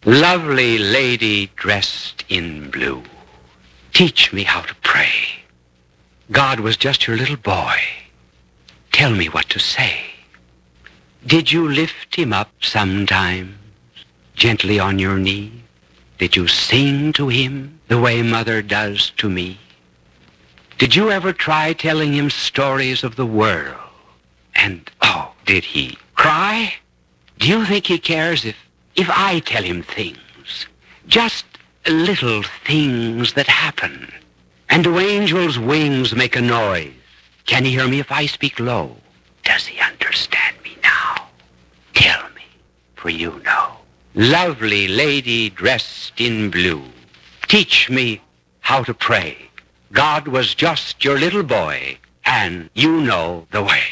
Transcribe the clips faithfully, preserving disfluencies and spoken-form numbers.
Lovely lady dressed in blue, teach me how to pray. God was just your little boy. Tell me what to say. Did you lift him up sometimes, gently on your knee? Did you sing to him the way mother does to me? Did you ever try telling him stories of the world? And, oh, did he cry? Do you think he cares if, if I tell him things? Just little things that happen. And do angels' wings make a noise? Can he hear me if I speak low? Does he understand me now? Tell me, for you know. Lovely lady dressed in blue, teach me how to pray. God was just your little boy, and you know the way.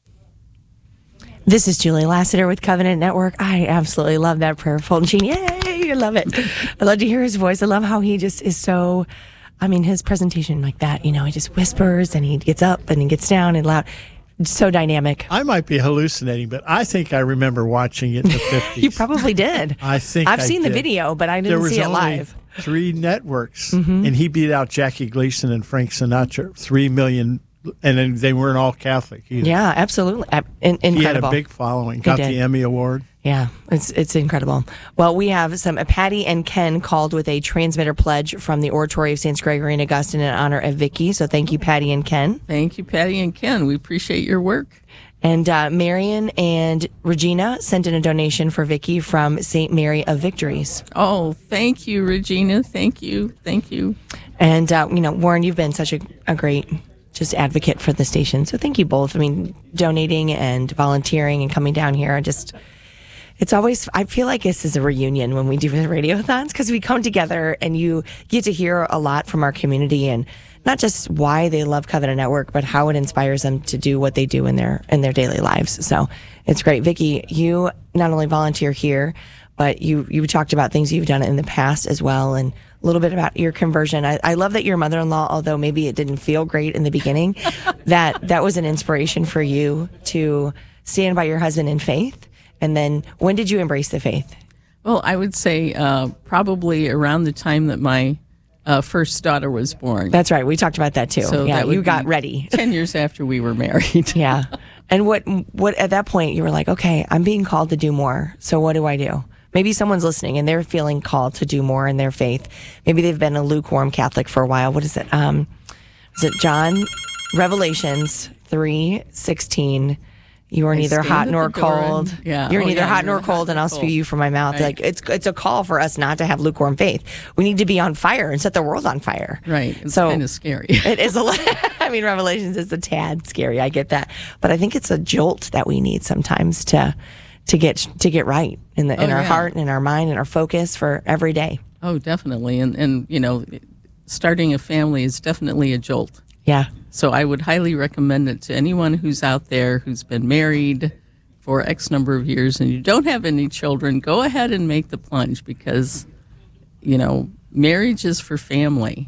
This is Julie Lassiter with Covenant Network. I absolutely love that prayer. Fulton Sheen, yay, I love it. I love to hear his voice. I love how he just is so, I mean, his presentation like that, you know, he just whispers and he gets up and he gets down and loud. So dynamic. I might be hallucinating, but I think I remember watching it in the fifties. You probably did. I think I've I seen did. the video, but I didn't see it live. Three networks, mm-hmm. and he beat out Jackie Gleason and Frank Sinatra. Three million, and then they weren't all Catholic either. Yeah, absolutely, In- incredible. He had a big following. Got the Emmy Award. Yeah, it's it's incredible. Well, we have some uh, Patty and Ken called with a transmitter pledge from the Oratory of Saints Gregory and Augustine in honor of Vicky. So thank you, Patty and Ken. Thank you, Patty and Ken. We appreciate your work. And uh, Marion and Regina sent in a donation for Vicky from Saint Mary of Victories. Oh, thank you, Regina. Thank you. Thank you. And, uh, you know, Warren, you've been such a, a great just advocate for the station. So thank you both. I mean, donating and volunteering and coming down here. I just, it's always, I feel like this is a reunion when we do the radiothons because we come together and you get to hear a lot from our community and not just why they love Covenant Network, but how it inspires them to do what they do in their in their daily lives. So it's great. Vicky, you not only volunteer here, but you you talked about things you've done in the past as well, and a little bit about your conversion. I, I love that your mother-in-law, although maybe it didn't feel great in the beginning, that that was an inspiration for you to stand by your husband in faith. And then when did you embrace the faith? Well, I would say uh, probably around the time that my Uh, first daughter was born. That's right. We talked about that too. So yeah, that would you got be ready. Ten years after we were married. Yeah. And what, what, at that point you were like, okay, I'm being called to do more. So what do I do? Maybe someone's listening and they're feeling called to do more in their faith. Maybe they've been a lukewarm Catholic for a while. What is it? Um, is it John Revelations three sixteen? You are I neither hot nor cold. And, yeah. You're oh, neither yeah, hot you're nor cold, and I'll cold. spew you from my mouth. Right. Like it's it's a call for us not to have lukewarm faith. We need to be on fire and set the world on fire. Right. It's so kind of scary. It is a lot. I mean, Revelations is a tad scary. I get that, but I think it's a jolt that we need sometimes to to get to get right in the in oh, our yeah. heart and in our mind and our focus for every day. Oh, definitely. And and you know, starting a family is definitely a jolt. Yeah. So I would highly recommend it to anyone who's out there who's been married for X number of years and you don't have any children. Go ahead and make the plunge because, you know, marriage is for family.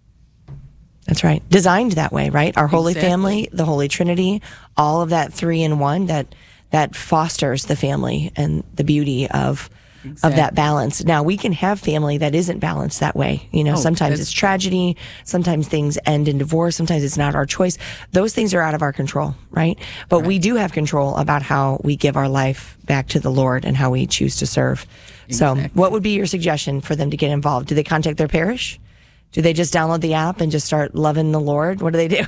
That's right. Designed that way, right? Our Holy Exactly. Family, the Holy Trinity, all of that three in one that that fosters the family and the beauty of Exactly. of that balance. Now, we can have family that isn't balanced that way. You know, Oh, sometimes that's it's tragedy, sometimes things end in divorce, sometimes it's not our choice. Those things are out of our control, right? But right. we do have control about how we give our life back to the Lord and how we choose to serve. Exactly. So, what would be your suggestion for them to get involved? Do they contact their parish? Do they just download the app and just start loving the Lord? What do they do?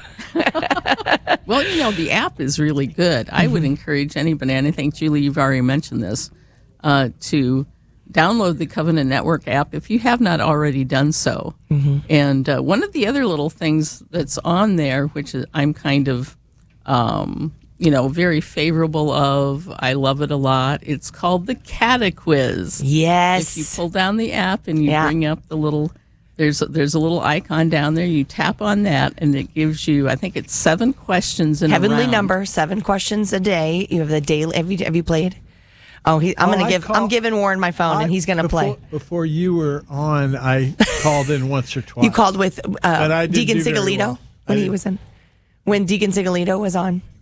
Well, you know, the app is really good. Mm-hmm. I would encourage anybody, and I think, Julie, you've already mentioned this, uh, to download the Covenant Network app if you have not already done so. Mm-hmm. And uh, one of the other little things that's on there, which is, I'm kind of, um, you know, very favorable of, I love it a lot, it's called the Catequiz. Yes. If you pull down the app and you yeah. bring up the little... There's a, there's a little icon down there. You tap on that, and it gives you, I think it's seven questions in Heavenly a round. number, seven questions a day. You have the daily. Have you, have you played? Oh, he, I'm Oh, going to I give. call- I'm giving Warren my phone, I- and he's going to before- play. Before you were on, I called in once or twice. You called with But uh, I didn't Deacon do very Sigolito well. when I he didn't- was in. When Deacon Sigolito was on.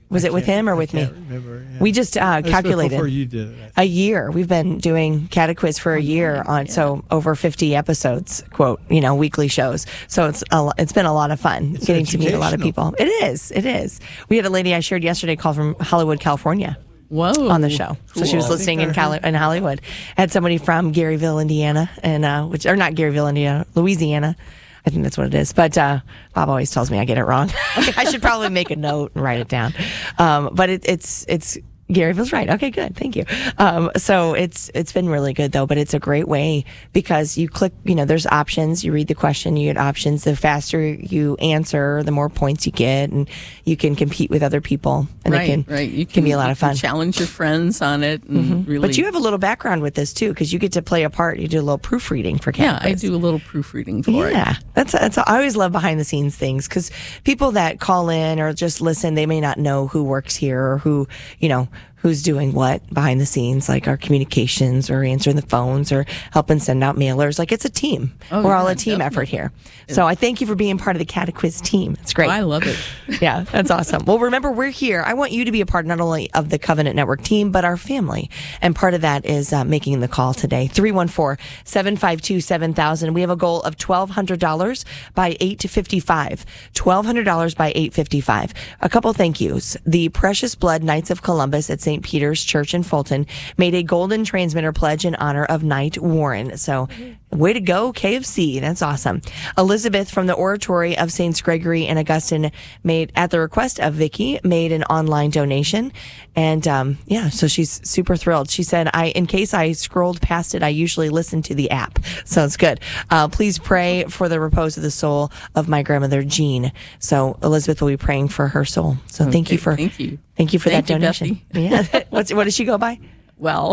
Was I it with can't- him or I with me? can't remember, yeah. We just uh, It was calculated. before you did it. A year. We've been doing Catequiz for a year on so over fifty episodes, quote, you know, weekly shows. So it's a, lo- it's been a lot of fun It's getting to meet a lot of educational. people. It is. It is. We had a lady I shared yesterday call from Hollywood, California Whoa. on the show. So she was Cool. listening in I Cali- in Hollywood. Had somebody from Garyville, Indiana, and uh, which or not Garyville, Indiana, Louisiana. I think that's what it is. But uh, Bob always tells me I get it wrong. I should probably make a note and write it down. Um, but it, it's it's Garyville's right. Okay, good. Thank you. Um, so it's it's been really good though. But it's a great way because you click. You know, there's options. You read the question, you get options. The faster you answer, the more points you get, and you can compete with other people. And right, it can right. You can, be a lot you of can fun. challenge your friends on it, and really. But you have a little background with this too, because you get to play a part. You do a little proofreading for yeah, I Catequiz. do a little proofreading for it. Yeah, that's that's. I always love behind the scenes things because people that call in or just listen, they may not know who works here or who you know who's doing what behind the scenes, like our communications or answering the phones or helping send out mailers. Like it's a team. Oh, We're all yeah, a team definitely. effort here. So I thank you for being part of the Catequiz team. It's great. I love it. Yeah, that's awesome. Well, remember, we're here. I want you to be a part not only of the Covenant Network team, but our family. And part of that is uh, making the call today. three one four, seven five two, seven thousand. We have a goal of twelve hundred dollars by eight fifty-five. twelve hundred dollars by eight fifty-five. A couple thank yous. The Precious Blood Knights of Columbus at Saint Peter's Church in Fulton made a golden transmitter pledge in honor of Knight Warren. So, way to go, K F C. That's awesome. Elizabeth from the Oratory of Saints Gregory and Augustine made, at the request of Vicky, made an online donation. And um, yeah, so she's super thrilled. She said, "I, in case I scrolled past it, I usually listen to the app." So it's good. Uh, please pray for the repose of the soul of my grandmother, Jean. So Elizabeth will be praying for her soul. So thank you Okay, for, thank you. Thank you for Thank that you, donation. Bethy. Yeah. What's, what does she go by? Well,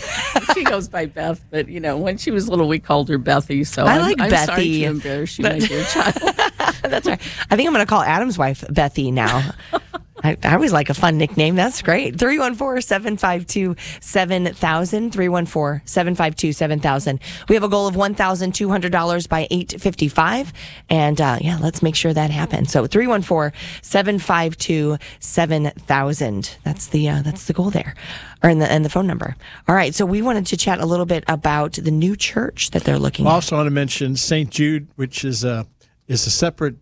she goes by Beth, but you know, when she was little, we called her Bethy. So I I'm, like I'm Bethy. sorry to embarrass you, my dear child. That's right. I think I'm going to call Adam's wife Bethy now. I, I always like a fun nickname. That's great. three one four, seven five two, seven thousand. three one four, seven five two, seven thousand. We have a goal of one thousand two hundred dollars by eight fifty-five. And uh, yeah, let's make sure that happens. So three one four, seven five two, seven thousand. That's the uh, that's the goal there. Or in the and the phone number. All right. So we wanted to chat a little bit about the new church that they're looking I at. also want to mention Saint Jude, which is a is a separate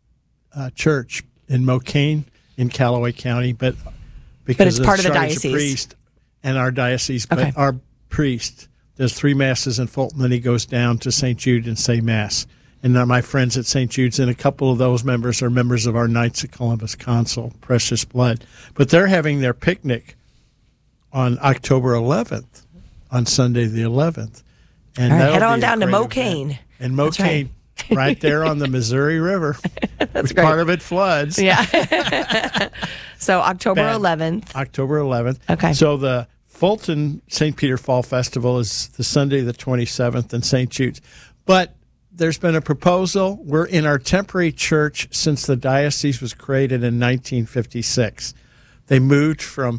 uh, church in Mocaine in Callaway County, but because it's part of the Charlotte's a diocese. priest and our diocese, Okay. but our priest does three masses in Fulton, then he goes down to Saint Jude and say mass. And now my friends at Saint Jude's, and a couple of those members are members of our Knights of Columbus Council, Precious Blood. But they're having their picnic on October eleventh, on Sunday the eleventh. And All right, that'll head on be a down to great Mocaine. event. And That's right. Mocaine, right. there on the Missouri River. That's great. Part of it floods. Yeah. So October Bad. eleventh. October eleventh. Okay. So the Fulton Saint Peter Fall Festival is the Sunday the twenty-seventh in Saint Jude's. But there's been a proposal. We're in our temporary church since the diocese was created in nineteen fifty-six. They moved from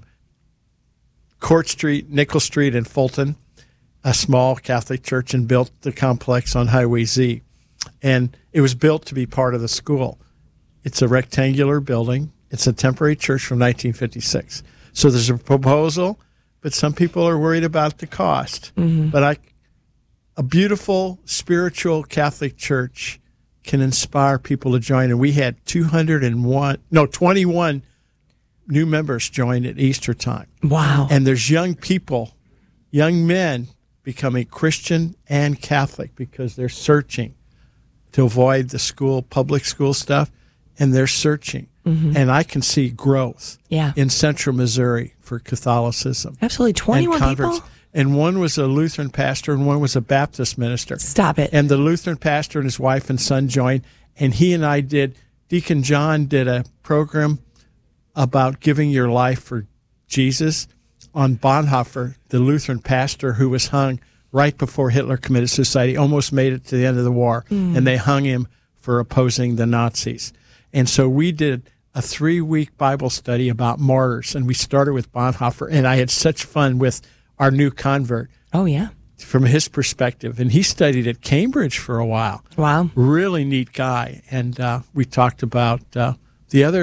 Court Street, Nickel Street in Fulton, a small Catholic church, and built the complex on Highway Z. And it was built to be part of the school. It's a rectangular building. It's a temporary church from nineteen fifty-six. So there's a proposal, but some people are worried about the cost. Mm-hmm. But I, a beautiful, spiritual Catholic church can inspire people to join. And we had two hundred one, no, twenty-one new members join at Easter time. Wow. And there's young people, young men becoming Christian and Catholic because they're searching to avoid the school, public school stuff, and they're searching. Mm-hmm. And I can see growth Yeah. in central Missouri for Catholicism. Absolutely. twenty-one and converts. people? And one was a Lutheran pastor and one was a Baptist minister. Stop it. And the Lutheran pastor and his wife and son joined, and he and I did, Deacon John did a program about giving your life for Jesus on Bonhoeffer, the Lutheran pastor who was hung right before Hitler committed suicide. He almost made it to the end of the war, mm. and they hung him for opposing the Nazis. And so we did a three-week Bible study about martyrs, and we started with Bonhoeffer, and I had such fun with our new convert. Oh, yeah. From his perspective. And he studied at Cambridge for a while. Wow. Really neat guy. And uh, we talked about uh, the other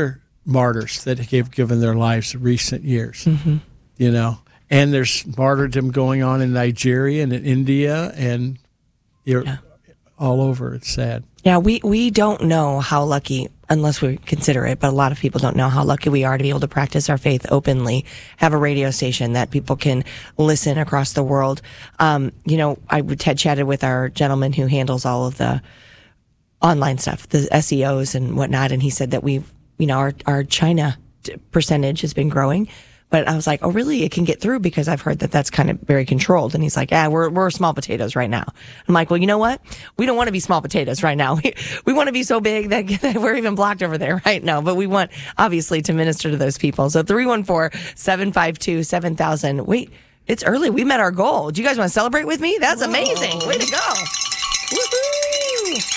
martyrs that have given their lives in recent years. Mm-hmm. You know, and there's martyrdom going on in Nigeria and in India and you're, Yeah. all over. It's sad. Yeah, we, we don't know how lucky, unless we consider it, but a lot of people don't know how lucky we are to be able to practice our faith openly, have a radio station that people can listen across the world. Um, you know, I had chatted with our gentleman who handles all of the online stuff, the S E Os and whatnot, and he said that we've, you know, our, our China percentage has been growing. But I was like, oh, really? It can get through because I've heard that that's kind of very controlled. And he's like, yeah, we're we're small potatoes right now. I'm like, well, you know what? We don't want to be small potatoes right now. We, we want to be so big that, that we're even blocked over there right now. But we want, obviously, to minister to those people. So three one four, seven five two, seven thousand. Wait, it's early. We met our goal. Do you guys want to celebrate with me? That's amazing. Whoa. Way to go. Woohoo!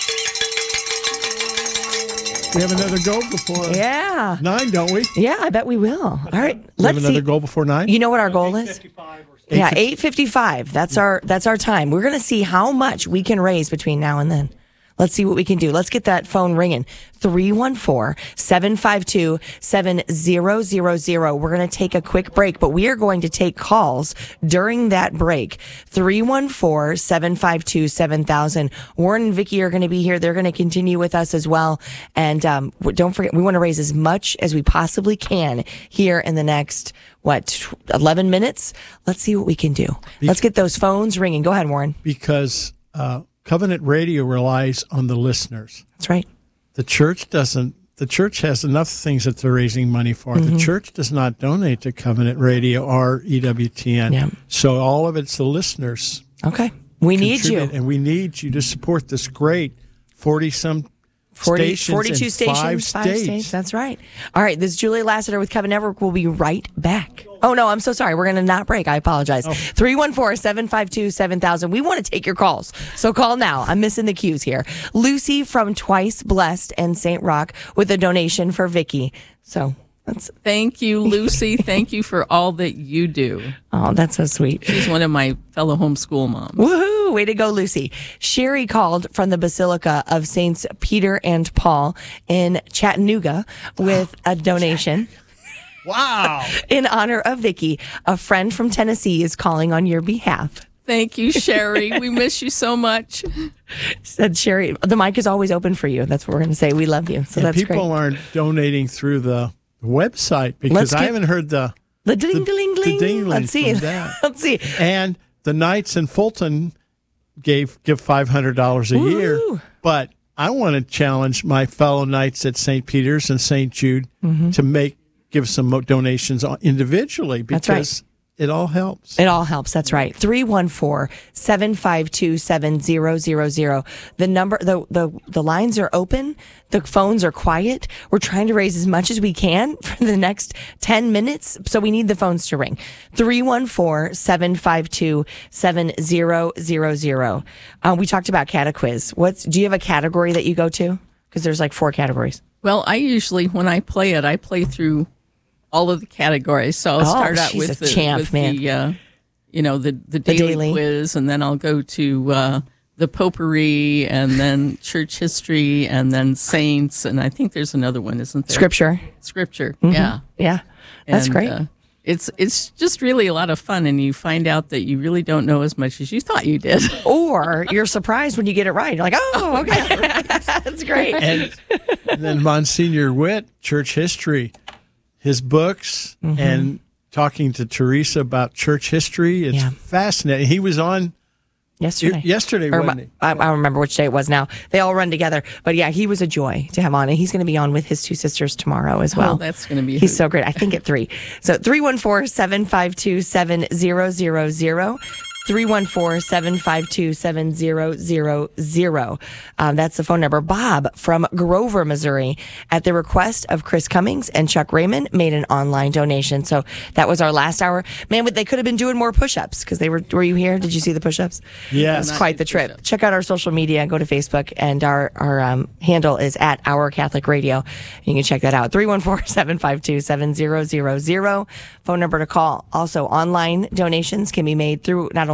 We have another goal before Yeah. nine, don't we? Yeah, I bet we will. All right. We Let's have another see. goal before nine? You know what our goal is? Yeah, eight fifty-five. That's our that's our time. We're going to see how much we can raise between now and then. Let's see what we can do. Let's get that phone ringing. three one four, seven five two, seven zero zero zero. We're going to take a quick break, but we are going to take calls during that break. three one four, seven five two, seven thousand. Warren and Vicki are going to be here. They're going to continue with us as well. And um, don't forget, we want to raise as much as we possibly can here in the next, what, eleven minutes? Let's see what we can do. Let's get those phones ringing. Go ahead, Warren. Because uh, Covenant Radio relies on the listeners. That's right. The church doesn't. The church has enough things that they're raising money for. Mm-hmm. The church does not donate to Covenant Radio or E W T N. Yeah. So all of it's the listeners. Okay. We need you. And we need you to support this great forty-some forty, stations forty-two in stations, five five states. states. That's right. All right. This is Julia Lassiter with Covenant Network. We'll be right back. Oh, no, I'm so sorry. We're going to not break. I apologize. three one four, seven five two, seven thousand. We want to take your calls. So call now. I'm missing the cues here. Lucy from Twice Blessed and Saint Roch with a donation for Vicki. So that's. Thank you, Lucy. Thank you for all that you do. Oh, that's so sweet. She's one of my fellow homeschool moms. Woohoo! Way to go, Lucy. Sherry called from the Basilica of Saints Peter and Paul in Chattanooga with a donation. Wow. In honor of Vicki. A friend from Tennessee is calling on your behalf. Thank you, Sherry. We miss you so much. Said Sherry, the mic is always open for you. That's what we're going to say. We love you. So and that's people great. aren't donating through the website because Let's I get- haven't heard the The ding, the- ding, the ding. ding-a-ling Let's see. from that. Let's see. And the Knights in Fulton gave give five hundred dollars a year. Woo. But I want to challenge my fellow Knights at Saint Peter's and Saint Jude Mm-hmm. to make give some mo- donations individually That's right. because it all helps. It all helps. That's right. three one four, seven five two, seven zero zero zero. The number, the, the, the lines are open. The phones are quiet. We're trying to raise as much as we can for the next ten minutes. So we need the phones to ring. three one four, seven five two, seven zero zero zero. Uh, we talked about Cataquiz. What's, do you have a category that you go to? Because there's like four categories. Well, I usually, when I play it, I play through all of the categories. So I'll Oh, start out she's with a the, champ, with man. the uh, you know, the, the, daily, daily. quiz, and then I'll go to uh, the potpourri, and then church history, and then saints, and I think there's another one, isn't there? Scripture. Scripture, yeah. Yeah. That's And, great. uh, it's it's just really a lot of fun, and you find out that you really don't know as much as you thought you did. Or you're surprised when you get it right. You're like, oh, okay. That's great. And then Monsignor Witt, church history, his books, Mm-hmm. and talking to Teresa about church history. It's Yeah. fascinating. He was on Yesterday. yesterday, Or wasn't he? I, I don't remember which day it was now. They all run together. But yeah, he was a joy to have on. And he's going to be on with his two sisters tomorrow as well. Oh, that's going to be a He's hoot. so great. I think at three. So three one four, seven five two, seven zero zero zero. three one four, seven five two, seven zero zero zero. Um, that's the phone number. Bob from Grover, Missouri, at the request of Chris Cummings and Chuck Raymond, made an online donation. So that was our last hour. Man, but they could have been doing more push-ups because they were. Were you here? Did you see the push-ups? Yes. It's quite the trip. Check out our social media. Go to Facebook, and our our um, handle is at Our Catholic Radio. You can check that out. three one four, seven five two, seven zero zero zero. Phone number to call. Also, online donations can be made through not only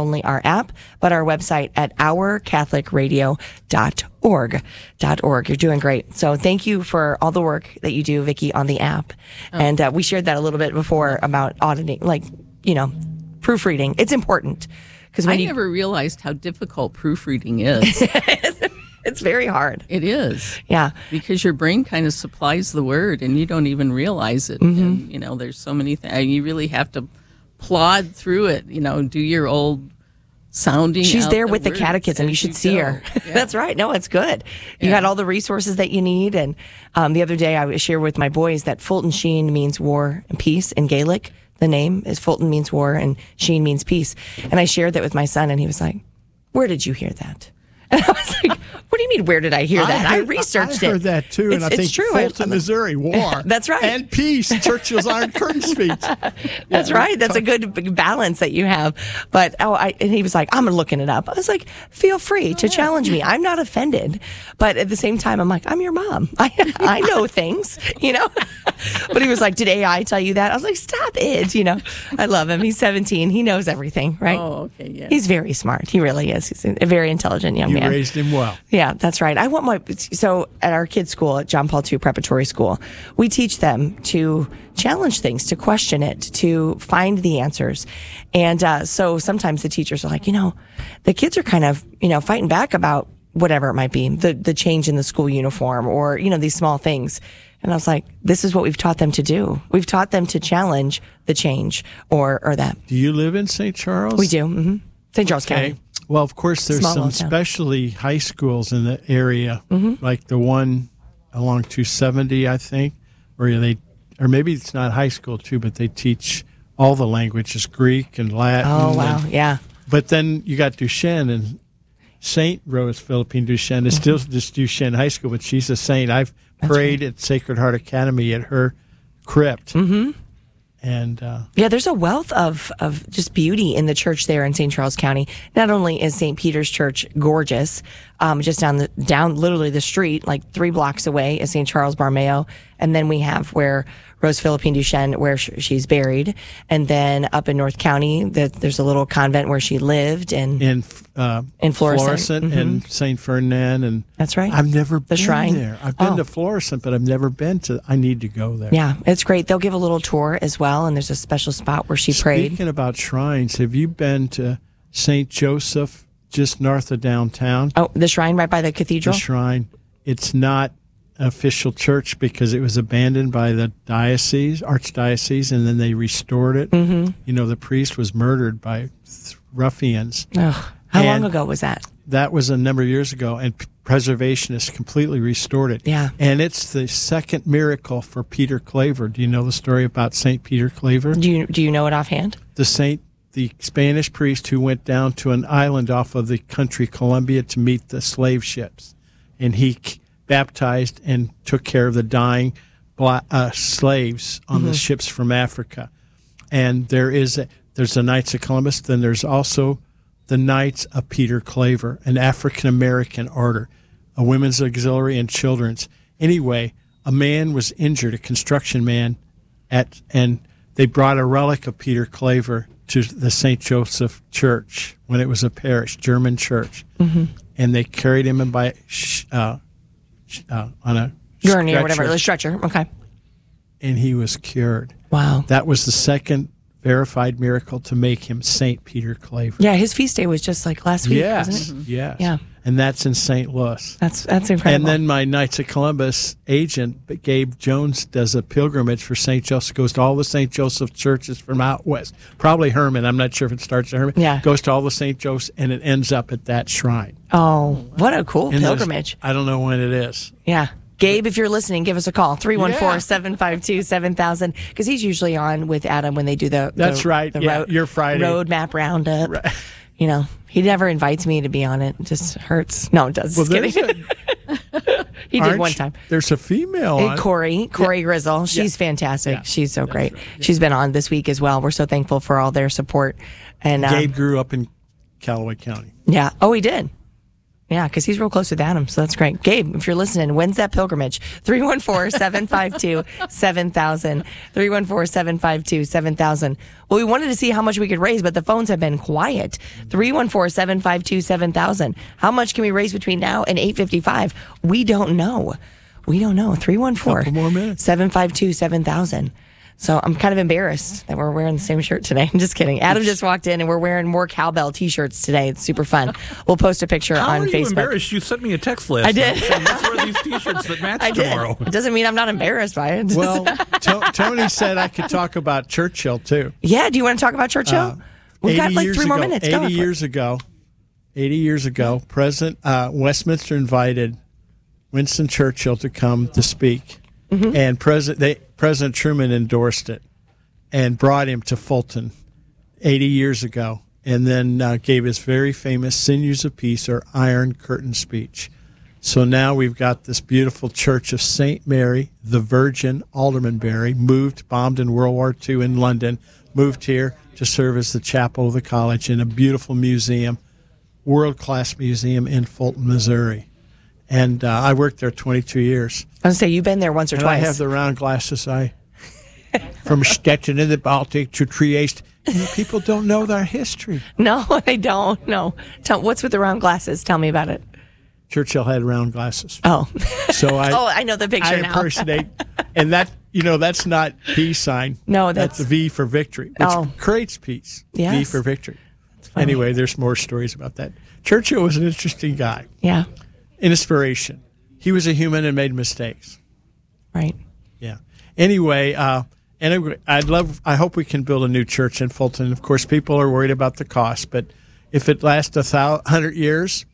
only our app, but our website at our catholic radio dot org. .org. You're doing great. So thank you for all the work that you do, Vicki, on the app. Oh. And uh, we shared that a little bit before about auditing, like, you know, proofreading. It's important. Because I you, never realized how difficult proofreading is. It's very hard. It is. Yeah. Because your brain kind of supplies the word and you don't even realize it. Mm-hmm. And, you know, there's so many things. You really have to plod through it, you know, do your old sounding. She's there the with the catechism. You should you see go. her. Yeah. That's right. No, it's good. You yeah. got all the resources that you need. And um, the other day I shared with my boys that Fulton Sheen means war and peace in Gaelic. The name is Fulton means war and Sheen means peace. And I shared that with my son and he was like, where did you hear that? And I was like, what do you mean, where did I hear that? I, heard, I researched it. I heard it. that too. It's, and I it's think true. Fulton, I, Missouri, war. That's right. And peace, Churchill's Iron Curtain speech. That's yeah. right. That's a good balance that you have. But, oh, I, and he was like, I'm looking it up. I was like, feel free to challenge me. I'm not offended. But at the same time, I'm like, I'm your mom. I, I know things, you know? But he was like, did A I tell you that? I was like, stop it. You know, I love him. He's seventeen. He knows everything, right? Oh, okay. Yeah. He's very smart. He really is. He's a very intelligent young you man. You raised him well. Yeah, that's right. I want my, so at our kids' school, at John Paul the Second Preparatory School, we teach them to challenge things, to question it, to find the answers. And uh, so sometimes the teachers are like, you know, the kids are kind of, you know, fighting back about whatever it might be, the, the change in the school uniform or, you know, these small things. And I was like, this is what we've taught them to do. We've taught them to challenge the change or, or that. Do you live in Saint Charles? We do. Mm-hmm. Saint Charles okay. County. Well, of course, there's Small some town. specialty high schools in the area, mm-hmm. like the one along two seventy, I think, where they, or maybe it's not high school too, but they teach all the languages, Greek and Latin. Oh, wow, and, yeah. But then you got Duchesne, and Saint Rose Philippine Duchesne is still just Duchesne High School, but she's a saint. I've That's prayed right. at Sacred Heart Academy at her crypt. Mm-hmm. And uh, yeah, there's a wealth of, of just beauty in the church there in Saint Charles County. Not only is Saint Peter's Church gorgeous, um, just down the down literally the street, like three blocks away, is Saint Charles Borromeo, and then we have where Rose Philippine Duchesne, where sh- she's buried, and then up in North County, the, there's a little convent where she lived, and in uh, in Florissant, Florissant mm-hmm. and Saint Ferdinand, and that's right. I've never the been shrine there. I've been oh. to Florissant, but I've never been to. I need to go there. Yeah, it's great. They'll give a little tour as well, and there's a special spot where she Speaking prayed. Speaking about shrines, have you been to Saint Joseph, just north of downtown? Oh, the shrine right by the cathedral. The shrine. It's not official church because it was abandoned by the diocese, archdiocese, and then they restored it. Mm-hmm. You know, the priest was murdered by th- ruffians. Oh, how and long ago was that? That was a number of years ago, and p- preservationists completely restored it. Yeah. And it's the second miracle for Peter Claver. Do you know the story about Saint Peter Claver? Do you do you know it offhand? The saint, the Spanish priest who went down to an island off of the country Colombia to meet the slave ships, and he baptized and took care of the dying black, uh, slaves on mm-hmm. the ships from Africa. And there is a, there's the Knights of Columbus. Then there's also the Knights of Peter Claver, an African American order, a women's auxiliary and children's. Anyway, a man was injured, a construction man, at and they brought a relic of Peter Claver to the Saint Joseph Church when it was a parish, German church, mm-hmm. and they carried him in by. Uh, Uh, on a gurney stretcher, or whatever, the stretcher. Okay. And he was cured. Wow. That was the second verified miracle to make him Saint Peter Claver. Yeah, his feast day was just like last week, yes, wasn't it? Yes. Yeah. And that's in Saint Louis. That's that's incredible. And then my Knights of Columbus agent, Gabe Jones, does a pilgrimage for Saint Joseph, goes to all the Saint Joseph churches from out west. Probably Herman. I'm not sure if it starts at Herman. Yeah. Goes to all the Saint Joseph, and it ends up at that shrine. Oh, what a cool And pilgrimage. I don't know when it is. Yeah. Gabe, if you're listening, give us a call, three one four, seven five two, seven thousand, because he's usually on with Adam when they do the, the That's right. the yeah, road, your Friday. roadmap roundup. Right. You know, he never invites me to be on it. It just hurts. No, it does. Well, Just kidding. a, he did one time. There's a female Hey, on. Corey, Corey Yeah. Grizzle. She's Yeah. fantastic. Yeah. She's so That's great. right. Yeah. She's been on this week as well. We're so thankful for all their support. And um, Gabe grew up in Callaway County. yeah. Oh, he did. Yeah, because he's real close with Adam, so that's great. Gabe, if you're listening, when's that pilgrimage? three one four, seven five two, seven thousand. three one four, seven five two, seven thousand. Well, we wanted to see how much we could raise, but the phones have been quiet. three one four, seven five two, seven thousand. How much can we raise between now and eight fifty-five? We don't know. We don't know. three one four, Couple more minutes. seven five two, seven thousand. So I'm kind of embarrassed that we're wearing the same shirt today. I'm just kidding. Adam just walked in and we're wearing more cowbell T-shirts today. It's super fun. We'll post a picture How on are you Facebook. embarrassed? You sent me a text last I did. night saying, let's wear these T-shirts that match I did. tomorrow. It doesn't mean I'm not embarrassed by it. Just- Well, to- Tony said I could talk about Churchill too. yeah. Do you want to talk about Churchill? Uh, We've got like years three more ago- minutes. Go eighty for it. years ago, eighty years ago, President uh, Westminster invited Winston Churchill to come to speak, Mm-hmm. and President they, President Truman endorsed it and brought him to Fulton eighty years ago, and then uh, gave his very famous Sinews of Peace or Iron Curtain speech. So now we've got this beautiful church of Saint Mary, the Virgin, Aldermanbury, moved, bombed in World War Two in London, moved here to serve as the chapel of the college in a beautiful museum, world-class museum in Fulton, Missouri. And uh, I worked there twenty-two years. I was gonna say you've been there once or And twice. I have the round glasses. I from Stettin in the Baltic to Trieste. You know, people don't know their history. No, I don't. No. Tell, what's with the round glasses? Tell me about it. Churchill had round glasses. Oh. So I oh, I know the picture I now. impersonate, and that you know that's not peace sign. No, that's- the V for victory, which Oh. creates peace. V Yes. for victory. Anyway, there's more stories about that. Churchill was an interesting guy, Yeah. inspiration. He was a human and made mistakes. Right. Yeah. Anyway, uh, and I'd love. I hope we can build a new church in Fulton. Of course, people are worried about the cost, but if it lasts a thousand, hundred years,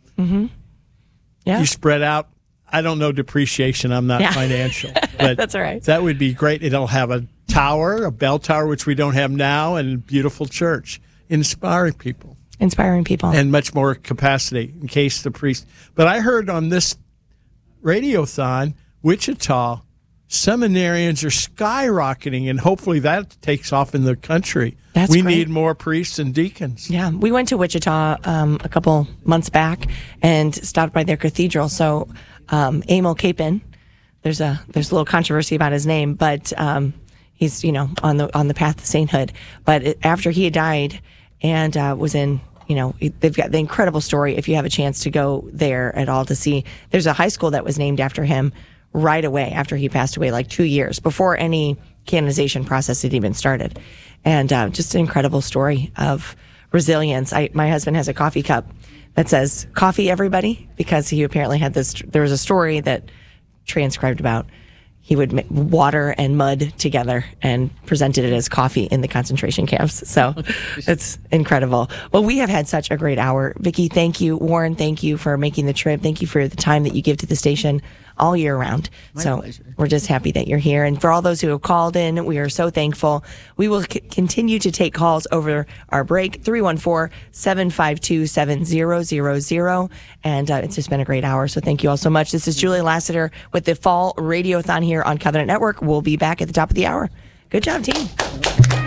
Yeah. you spread out. I don't know depreciation. I'm not Yeah. financial, but That's all right. That would be great. It'll have a tower, a bell tower, which we don't have now, and a beautiful church, inspiring people, Inspiring people. and much more capacity in case the priest. But I heard on this radiothon, Wichita seminarians are skyrocketing, and hopefully that takes off in the country. That's we great. need more priests and deacons. Yeah, we went to Wichita um, a couple months back and stopped by their cathedral. So, um, Emil Capon, there's a there's a little controversy about his name, but um, he's you know on the on the path to sainthood. But it, after he had died and uh, was in, you know, they've got the incredible story. If you have a chance to go there at all to see, there's a high school that was named after him right away after he passed away, like two years before any canonization process had even started. And uh, just an incredible story of resilience. I, my husband has a coffee cup that says "Coffee, everybody," because he apparently had this. There was a story that transcribed about he would make water and mud together and presented it as coffee in the concentration camps. So it's incredible. Well, we have had such a great hour. Vicki, thank you. Warren, thank you for making the trip. Thank you for the time that you give to the station all year round. My so pleasure. we're just happy that you're here. And for all those who have called in, we are so thankful. We will c- continue to take calls over our break, three one four, seven five two, seven zero zero zero. And uh, it's just been a great hour. So thank you all so much. This is Julie Lassiter with the Fall Radiothon here on Covenant Network. We'll be back at the top of the hour. Good job, team.